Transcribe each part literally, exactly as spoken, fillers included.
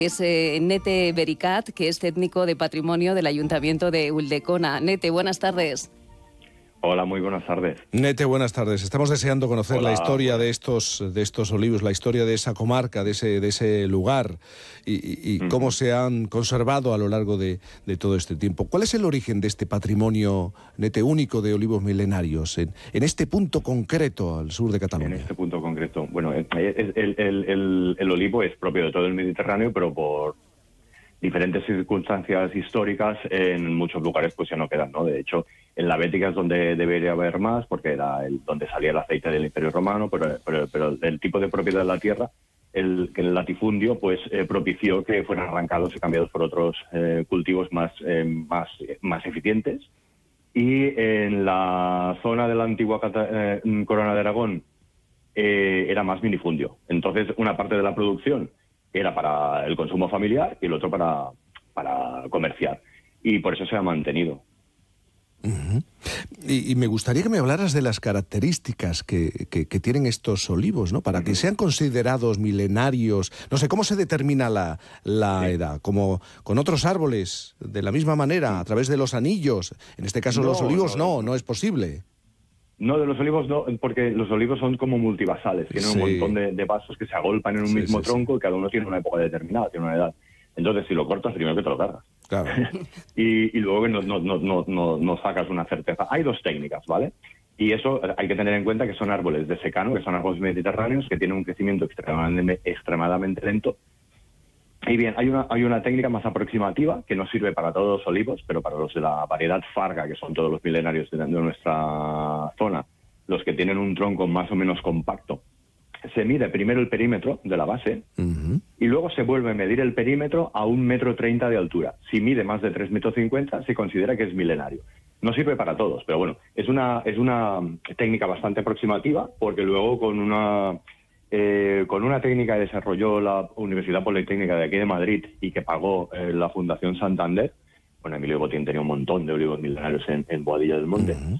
Es eh, Nete Bericat, que es técnico de patrimonio del Ayuntamiento de Ulldecona. Nete, buenas tardes. Hola, muy buenas tardes. Nete, buenas tardes. Estamos deseando conocer Hola, la historia buenas. de estos de estos olivos, la historia de esa comarca, de ese de ese lugar y, y, y uh-huh. cómo se han conservado a lo largo de, de todo este tiempo. ¿Cuál es el origen de este patrimonio, Nete, único de olivos milenarios en, en este punto concreto al sur de Cataluña? En este punto concreto. Bueno, el, el, el, el, el olivo es propio de todo el Mediterráneo, pero por diferentes circunstancias históricas en muchos lugares pues ya no quedan, ¿no? De hecho, en la Bética es donde debería haber más, porque era el, donde salía el aceite del Imperio Romano, pero, pero, pero el tipo de propiedad de la tierra, el, el latifundio, pues eh, propició que fueran arrancados y cambiados por otros eh, cultivos más, eh, más, más eficientes. Y en la zona de la antigua eh, Corona de Aragón eh, era más minifundio. Entonces, una parte de la producción era para el consumo familiar y el otro para, para comerciar. Y por eso se ha mantenido. Uh-huh. Y, y me gustaría que me hablaras de las características que, que, que tienen estos olivos, ¿no? Para uh-huh. que sean considerados milenarios. No sé, ¿cómo se determina la, la sí. edad? ¿Como con otros árboles, de la misma manera, a través de los anillos? En este caso, no, los olivos no, no, no es posible. No, de los olivos no, porque los olivos son como multivasales, tienen sí. un montón de, de vasos que se agolpan en un sí, mismo sí, tronco sí. y cada uno tiene una época determinada, tiene una edad. Entonces, si lo cortas, primero que te lo cargas. Claro. y, y luego que no, no, no, no, no sacas una certeza. Hay dos técnicas, ¿vale? Y eso hay que tener en cuenta que son árboles de secano, que son árboles mediterráneos, que tienen un crecimiento extremadamente, extremadamente lento. Y bien, hay una, hay una técnica más aproximativa que no sirve para todos los olivos, pero para los de la variedad Farga, que son todos los milenarios de, de nuestra zona, los que tienen un tronco más o menos compacto. Se mide primero el perímetro de la base uh-huh. y luego se vuelve a medir el perímetro a un metro treinta de altura. Si mide más de tres metros cincuenta, se considera que es milenario. No sirve para todos, pero bueno, es una, es una técnica bastante aproximativa, porque luego con una... Eh, con una técnica que desarrolló la Universidad Politécnica de aquí de Madrid y que pagó eh, la Fundación Santander, bueno, Emilio Botín tenía un montón de olivos milenarios en, en Boadilla del Monte, uh-huh.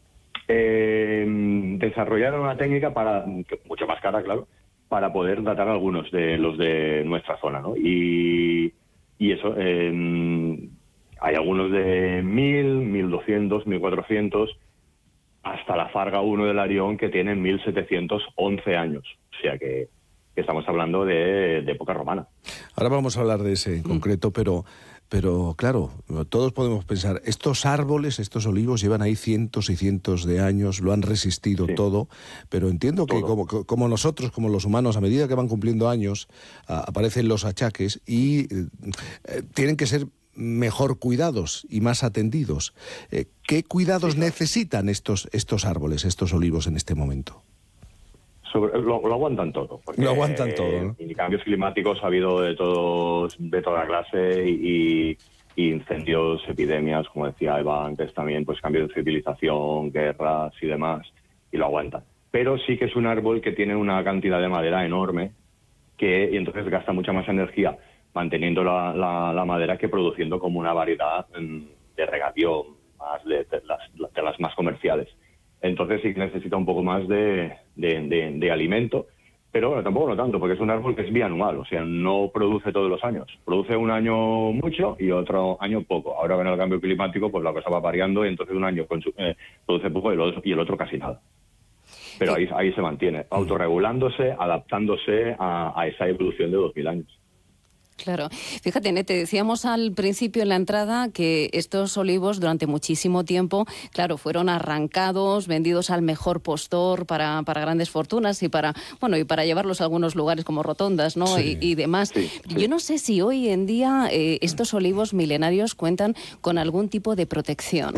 eh, desarrollaron una técnica para, mucho más cara, claro, para poder datar algunos de los de nuestra zona, ¿no? Y, y eso, eh, hay algunos de mil, mil doscientos, mil cuatrocientos, hasta la Farga uno del Arión, que tiene mil setecientos once años. O sea que, que estamos hablando de, de época romana. Ahora vamos a hablar de ese en concreto, pero, pero claro, todos podemos pensar, estos árboles, estos olivos llevan ahí cientos y cientos de años, lo han resistido sí. todo, pero entiendo todo. que como, como nosotros, como los humanos, a medida que van cumpliendo años, a, aparecen los achaques y eh, tienen que ser mejor cuidados y más atendidos. Eh, ¿Qué cuidados sí, necesitan estos, estos árboles, estos olivos en este momento? Sobre, lo, lo aguantan todo. Porque, lo aguantan todo, ¿no? Y cambios climáticos ha habido de todos, de toda clase y, y incendios, epidemias, como decía Eva antes también, pues cambios de civilización, guerras y demás, y lo aguantan. Pero sí que es un árbol que tiene una cantidad de madera enorme que, y entonces gasta mucha más energía manteniendo la, la, la madera que produciendo como una variedad de regadío más de, de, las, de las más comerciales. Entonces sí que necesita un poco más de, de, de, de alimento, pero bueno, tampoco no tanto, porque es un árbol que es bianual, o sea, no produce todos los años. Produce un año mucho y otro año poco. Ahora con el cambio climático, pues la cosa va variando y entonces un año eh, produce poco y el, otro, y el otro casi nada. Pero ahí, ahí se mantiene, autorregulándose, adaptándose a, a esa evolución de dos mil años. Claro. Fíjate, Nete, decíamos al principio en la entrada que estos olivos durante muchísimo tiempo, claro, fueron arrancados, vendidos al mejor postor para, para grandes fortunas y para, bueno, y para llevarlos a algunos lugares como rotondas, ¿no? Sí. Y, y demás. Sí, sí. Yo no sé si hoy en día eh, estos olivos milenarios cuentan con algún tipo de protección.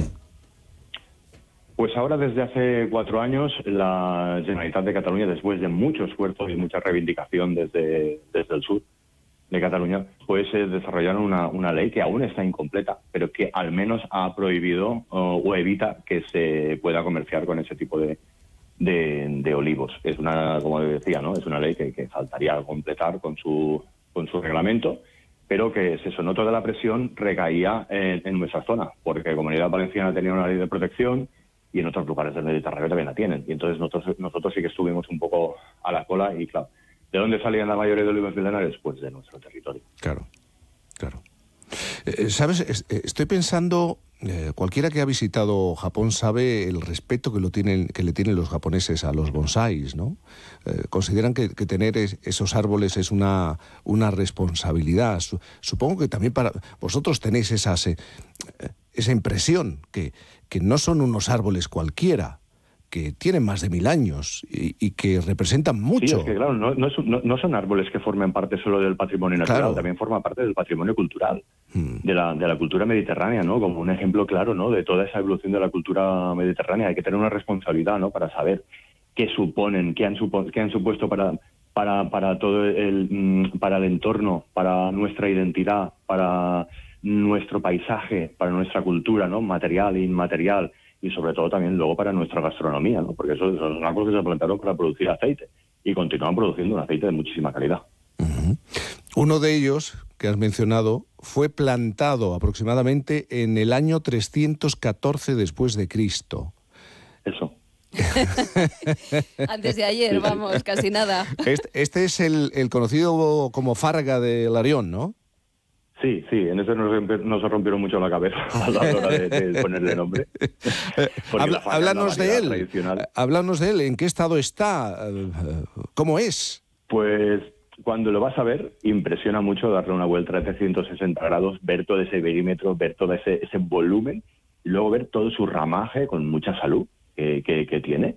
Pues ahora, desde hace cuatro años, la Generalitat de Cataluña, después de mucho esfuerzo y mucha reivindicación desde, desde el sur de Cataluña, pues eh, desarrollaron una, una ley que aún está incompleta, pero que al menos ha prohibido uh, o evita que se pueda comerciar con ese tipo de, de, de olivos. Es una, como decía, ¿no? Es una ley que, que faltaría completar con su, con su reglamento, pero que se sonó toda la presión recaía en, en nuestra zona, porque la Comunidad Valenciana tenía una ley de protección y en otros lugares del Mediterráneo también la tienen. Y entonces nosotros, nosotros sí que estuvimos un poco a la cola y, claro, ¿De dónde salían la mayoría de olivos milenarios? Pues de nuestro territorio. Claro, claro. Eh, ¿Sabes? Estoy pensando, eh, cualquiera que ha visitado Japón sabe el respeto que, lo tienen, que le tienen los japoneses a los bonsáis, ¿no? Eh, consideran que, que tener es, esos árboles es una, una responsabilidad. Su, supongo que también para vosotros tenéis esas, eh, esa impresión, que, que no son unos árboles cualquiera, que tienen más de mil años y, y que representan mucho. Sí, es que claro, no, no, es, no, no son árboles que formen parte solo del patrimonio natural, claro. También forman parte del patrimonio cultural, hmm. de, la, de la cultura mediterránea, ¿no? Como un ejemplo claro, ¿no? De toda esa evolución de la cultura mediterránea. Hay que tener una responsabilidad, ¿no? Para saber qué suponen, qué han, supo, qué han supuesto para, para, para todo el, para el entorno, para nuestra identidad, para nuestro paisaje, para nuestra cultura, ¿no? Material e inmaterial. Y sobre todo también luego para nuestra gastronomía, ¿no? Porque eso, eso es una cosa que se plantearon para producir aceite y continúan produciendo un aceite de muchísima calidad. Uh-huh. Uno de ellos, que has mencionado, fue plantado aproximadamente en el año trescientos catorce después de Cristo. Eso. Antes de ayer, vamos, casi nada. Este, este es el, el conocido como Farga de Larión, ¿no? Sí, sí, en eso nos, nos rompieron mucho la cabeza a la hora de, de ponerle nombre. Habla, háblanos de él, háblanos de él, ¿en qué estado está? ¿Cómo es? Pues cuando lo vas a ver, impresiona mucho darle una vuelta a trescientos sesenta grados, ver todo ese perímetro, ver todo ese, ese volumen, y luego ver todo su ramaje con mucha salud que, que, que tiene,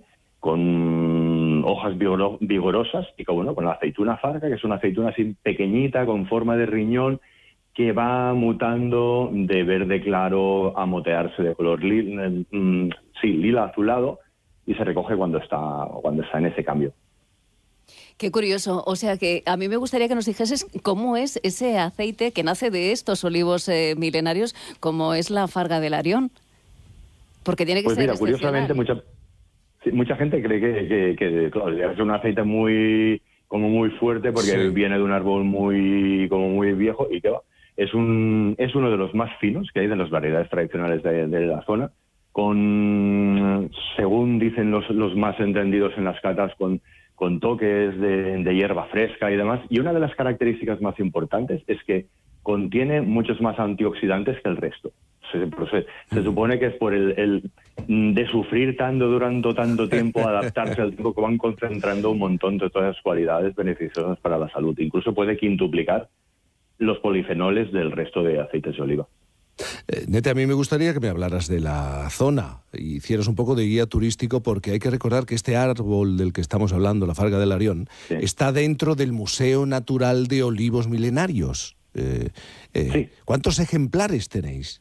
con hojas vigoro, vigorosas y con, bueno, con la aceituna farga, que es una aceituna así pequeñita, con forma de riñón, que va mutando de verde claro a motearse de color lila, mm, sí, lila azulado, y se recoge cuando está, cuando está en ese cambio. Qué curioso. O sea que a mí me gustaría que nos dijeses cómo es ese aceite que nace de estos olivos eh, milenarios, como es la Farga de Larión. Porque tiene que pues ser mira, curiosamente, mucha, sí, mucha gente cree que, que, que claro, es un aceite muy, como muy fuerte porque sí. viene de un árbol muy, como muy viejo, y que va. Es, un, es uno de los más finos que hay de las variedades tradicionales de, de la zona, con, según dicen los, los más entendidos en las catas, con, con toques de, de hierba fresca y demás. Y una de las características más importantes es que contiene muchos más antioxidantes que el resto. Se, se, se supone que es por el, el de sufrir tanto durante tanto tiempo, adaptarse al tiempo, que van concentrando un montón de todas las cualidades beneficiosas para la salud. Incluso puede quintuplicar los polifenoles del resto de aceites de oliva. Eh, Nete, a mí me gustaría que me hablaras de la zona y hicieras un poco de guía turístico, porque hay que recordar que este árbol del que estamos hablando, la Farga de Larión, sí. está dentro del Museo Natural de Olivos Milenarios. Eh, eh, sí. ¿Cuántos ejemplares tenéis?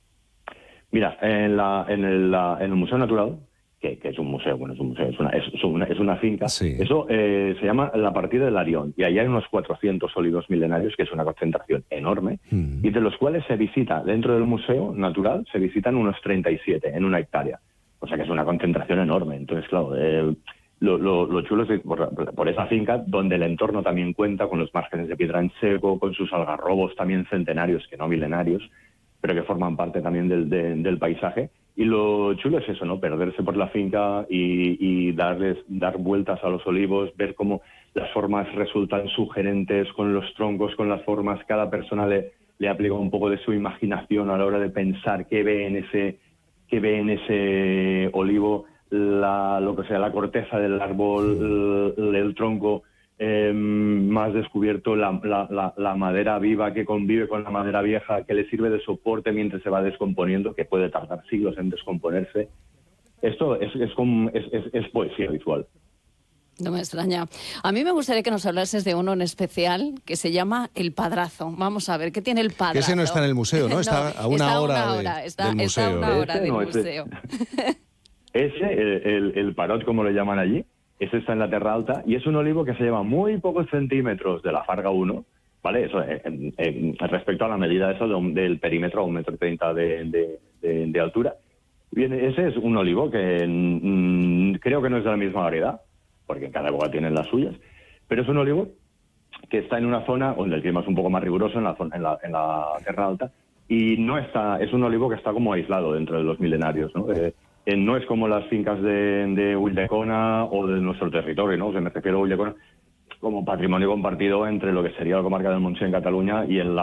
Mira, en, la, en, el, la, en el Museo Natural, que, que es un museo, bueno, es un museo, es una, es una, es una finca, sí. eso eh, se llama la Partida de Larión, y ahí hay unos cuatrocientos olivos milenarios, que es una concentración enorme, mm. y de los cuales se visita, dentro del Museo Natural, se visitan unos treinta y siete en una hectárea, o sea que es una concentración enorme. Entonces, claro, eh, lo, lo, lo chulo es que por, por esa finca, donde el entorno también cuenta con los márgenes de piedra en seco, con sus algarrobos también centenarios, que no milenarios, pero que forman parte también del, de, del paisaje. Y lo chulo es eso, ¿no? Perderse por la finca y, y darles, dar vueltas a los olivos, ver cómo las formas resultan sugerentes con los troncos, con las formas. Cada persona le, le aplica un poco de su imaginación a la hora de pensar qué ve en ese, qué ve en ese olivo, la, lo que sea, la corteza del árbol, el, el tronco eh, más descubierto, la, la, la, la madera viva que convive con la madera vieja, que le sirve de soporte mientras se va descomponiendo, que puede tardar siglos en descomponerse. Esto es, es, como, es, es, es poesía visual. No me extraña. A mí me gustaría que nos hablases de uno en especial que se llama El Padrazo. Vamos a ver, ¿qué tiene El Padrazo? Ese no está en el museo, ¿no? Está no, a una está hora, una hora de, está, del museo. Está a una hora ese, del no, museo. Ese, ese el, el, el parot, como le llaman allí, ese está en la Terra Alta, y es un olivo que se lleva muy pocos centímetros de la Farga uno, ¿vale? Eso, en, en, respecto a la medida eso de, del perímetro a un metro treinta de, de, de, de altura. Bien, ese es un olivo que mmm, creo que no es de la misma variedad, porque cada boga tiene las suyas, pero es un olivo que está en una zona donde el clima es un poco más riguroso, en la, zona, en la, en la Terra Alta, y no está, es un olivo que está como aislado dentro de los milenarios, ¿no? Eh, Eh, no es como las fincas de, de Ulldecona o de nuestro territorio, ¿no? O sea, me refiero a Ulldecona. como patrimonio compartido entre lo que sería la comarca del Montseny en Cataluña y el